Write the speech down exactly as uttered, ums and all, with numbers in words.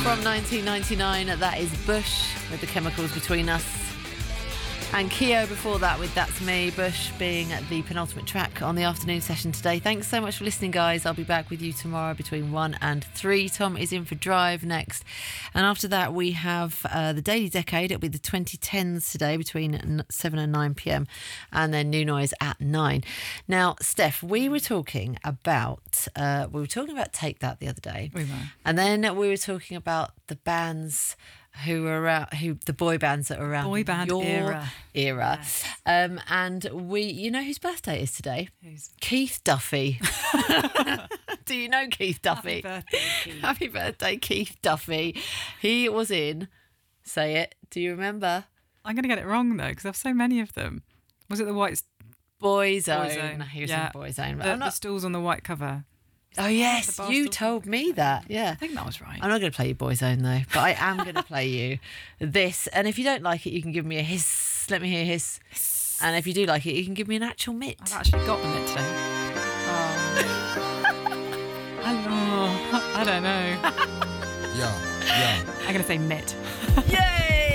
from nineteen ninety-nine. That is Bush with The Chemicals Between Us. And Keo before that with That's Me. Bush being the penultimate track on the afternoon session today. Thanks so much for listening, guys. I'll be back with you tomorrow between one and three. Tom is in for Drive next. And after that, we have uh, the Daily Decade. It'll be the twenty tens today between seven and nine p.m. And then New Noise at nine. Now, Steph, we were talking about, uh, we were talking about Take That the other day. We were. And then we were talking about the bands who are around, who the boy bands that are around Boy band your era. era. Yes. Um, and we, you know whose birthday is today? Who's? Keith Duffy. Do you know Keith Duffy? Happy birthday, Keith. Happy birthday, Keith Duffy. He was in, say it, do you remember? I'm going to get it wrong, though, because I have so many of them. Was it the white... Boyzone. Boyzone. He was Yeah. in Boyzone. But The, I'm the not... stools on the white cover. Oh, yes, the bar you stools told me that. Yeah. I think that was right. I'm not going to play you Boyzone, though, but I am going to play you this. And if you don't like it, you can give me a hiss. Let me hear hiss. And if you do like it, you can give me an actual mitt. I've actually got them in today. Oh. I, oh, I don't know. Yeah, yeah. I'm going to say mitt. Yay!